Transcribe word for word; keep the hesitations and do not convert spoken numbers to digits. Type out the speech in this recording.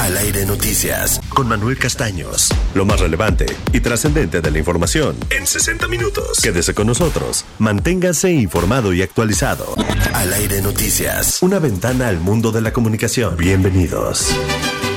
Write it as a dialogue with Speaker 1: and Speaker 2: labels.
Speaker 1: Al Aire Noticias, con Manuel Castaños. Lo más relevante y trascendente de la información en sesenta minutos. Quédese con nosotros. Manténgase informado y actualizado. Al Aire Noticias, una ventana al mundo de la comunicación. Bienvenidos.